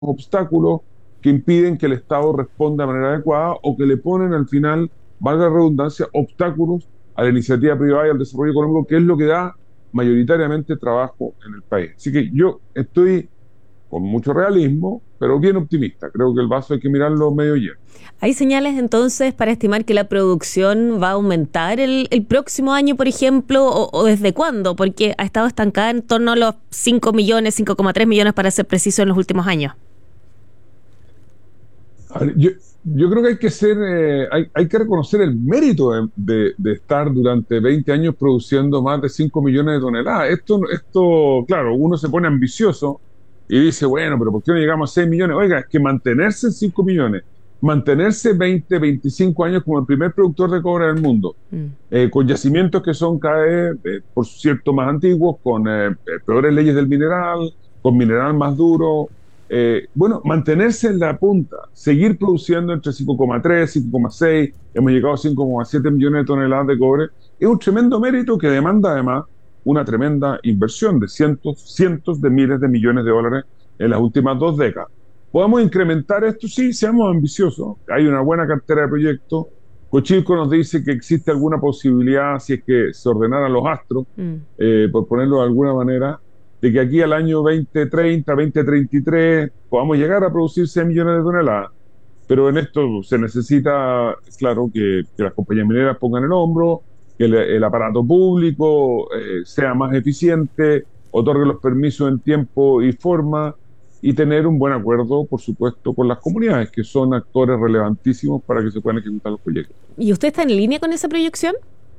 obstáculos que impiden que el Estado responda de manera adecuada o que le ponen al final, valga la redundancia, obstáculos a la iniciativa privada y al desarrollo económico, que es lo que da mayoritariamente trabajo en el país. Así que yo estoy con mucho realismo, pero bien optimista. Creo que el vaso hay que mirarlo medio lleno. ¿Hay señales entonces para estimar que la producción va a aumentar el próximo año, por ejemplo, o desde cuándo? Porque ha estado estancada en torno a los 5 millones, 5,3 millones para ser preciso en los últimos años. A ver, yo creo que hay que ser, hay que reconocer el mérito de estar durante 20 años produciendo más de 5 millones de toneladas. Esto, claro, uno se pone ambicioso y dice, bueno, pero ¿por qué no llegamos a 6 millones? Oiga, es que mantenerse en 5 millones, mantenerse 20, 25 años como el primer productor de cobre del mundo, con yacimientos que son cada vez, por cierto, más antiguos, con peores leyes del mineral, con mineral más duro. Bueno, mantenerse en la punta, seguir produciendo entre 5,3, 5,6, hemos llegado a 5,7 millones de toneladas de cobre, es un tremendo mérito que demanda además una tremenda inversión de cientos de miles de millones de dólares en las últimas 2 décadas. ¿Podemos incrementar esto? Sí, seamos ambiciosos. Hay una buena cartera de proyectos. Cochilco nos dice que existe alguna posibilidad, si es que se ordenaran los astros, por ponerlo de alguna manera, de que aquí al año 2030, 2033, podamos llegar a producir 6 millones de toneladas. Pero en esto se necesita, claro, que las compañías mineras pongan el hombro, que el aparato público sea más eficiente, otorgue los permisos en tiempo y forma, y tener un buen acuerdo, por supuesto, con las comunidades, que son actores relevantísimos para que se puedan ejecutar los proyectos. ¿Y usted está en línea con esa proyección?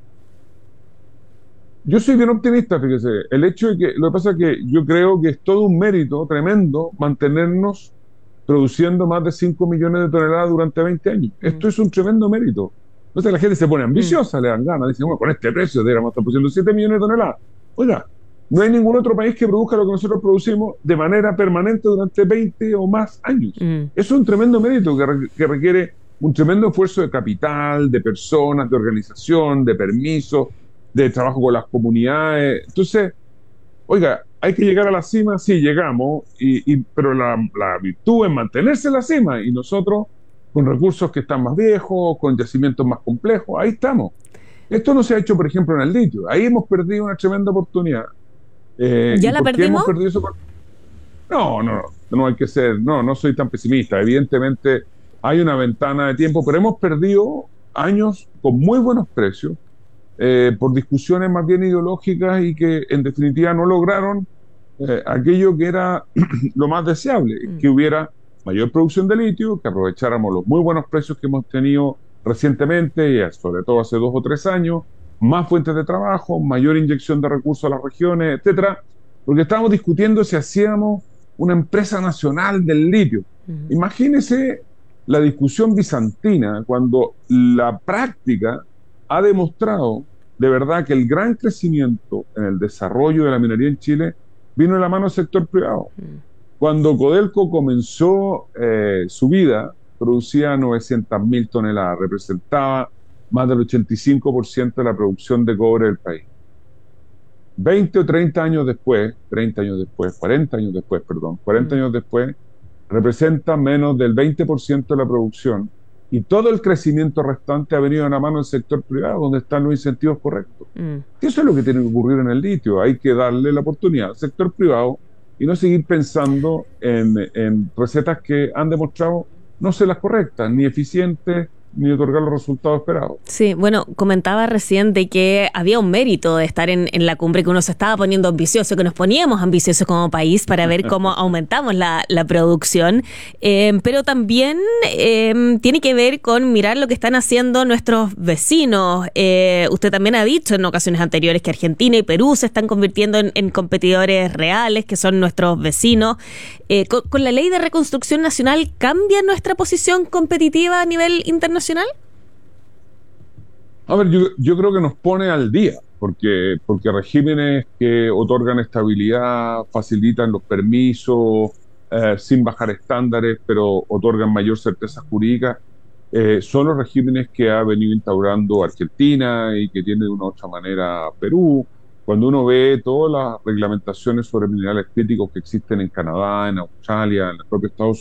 Yo soy bien optimista, fíjese. El hecho de que, lo que pasa es que yo creo que es todo un mérito tremendo mantenernos produciendo más de 5 millones de toneladas durante 20 años. Esto es un tremendo mérito. Entonces la gente se pone Mm. ambiciosa, le dan ganas, dicen, bueno, con este precio deberíamos estar produciendo 7 millones de toneladas. Oiga, no hay ningún otro país que produzca lo que nosotros producimos de manera permanente durante 20 o más años. Mm. Eso es un tremendo mérito que requiere un tremendo esfuerzo de capital, de personas, de organización, de permisos, de trabajo con las comunidades. Entonces, oiga, hay que llegar a la cima, sí, llegamos, pero la virtud es mantenerse en la cima y nosotros, con recursos que están más viejos, con yacimientos más complejos, ahí estamos. Esto no se ha hecho, por ejemplo, en el litio. Ahí hemos perdido una tremenda oportunidad. ¿Ya ¿Y la por qué hemos perdimos? perdido esa oportunidad? No hay que ser, no soy tan pesimista. Evidentemente hay una ventana de tiempo, pero hemos perdido años con muy buenos precios por discusiones más bien ideológicas y que en definitiva no lograron aquello que era lo más deseable, Mm. que hubiera mayor producción de litio, que aprovecháramos los muy buenos precios que hemos tenido recientemente, y sobre todo hace 2 o 3 años, más fuentes de trabajo, mayor inyección de recursos a las regiones, etcétera, porque estábamos discutiendo si hacíamos una empresa nacional del litio. Mm. Imagínese la discusión bizantina cuando la práctica ha demostrado de verdad que el gran crecimiento en el desarrollo de la minería en Chile vino de la mano del sector privado. Mm. Cuando Codelco comenzó su vida, producía 900.000 toneladas, representaba más del 85% de la producción de cobre del país. 20 o 30 años después, 30 años después, 40 años después, perdón, 40 Mm. años después, representa menos del 20% de la producción y todo el crecimiento restante ha venido de la mano del sector privado, donde están los incentivos correctos. Mm. Eso es lo que tiene que ocurrir en el litio. Hay que darle la oportunidad al sector privado y no seguir pensando en recetas que han demostrado no ser las correctas, ni eficientes, ni otorgar los resultados esperados. Sí, bueno, comentaba recién de que había un mérito de estar en la cumbre, que uno se estaba poniendo ambicioso, que nos poníamos ambiciosos como país para ver cómo aumentamos la producción, pero también tiene que ver con mirar lo que están haciendo nuestros vecinos. Usted también ha dicho en ocasiones anteriores que Argentina y Perú se están convirtiendo en competidores reales, que son nuestros vecinos. Con la ley de reconstrucción nacional, ¿cambia nuestra posición competitiva a nivel internacional? A ver, yo creo que nos pone al día, porque regímenes que otorgan estabilidad, facilitan los permisos, sin bajar estándares, pero otorgan mayor certeza jurídica, son los regímenes que ha venido instaurando Argentina y que tiene de una u otra manera Perú, cuando uno ve todas las reglamentaciones sobre minerales críticos que existen en Canadá, en Australia, en el propio Estados